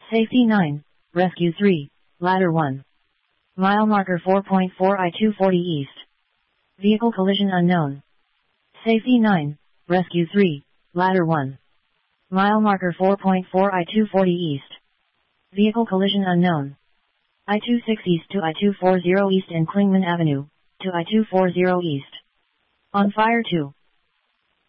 Safety 9, Rescue 3, Ladder 1. Mile marker 4.4 I-240 East. Vehicle collision unknown. Safety 9, Rescue 3, Ladder 1. Mile marker 4.4 I-240 East. Vehicle collision unknown. I-26 East to I-240 East and Klingman Avenue, to I-240 East. On fire 2.